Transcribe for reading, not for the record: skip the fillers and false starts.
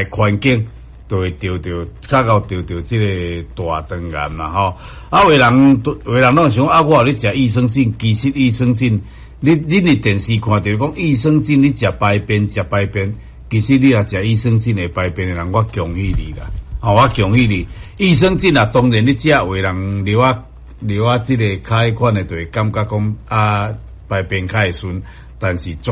的环境，就会得这个大肠癌嘛吼。啊，有人拢想啊，我有咧食益生菌，其实益生菌，恁的电视看到讲益生菌，你食排便，其实你若食益生菌的排便的人，我恭喜你啦，我恭喜你。益生菌啊，当然你食有的人流啊这个开款的，就会感觉讲啊排便较会顺，但是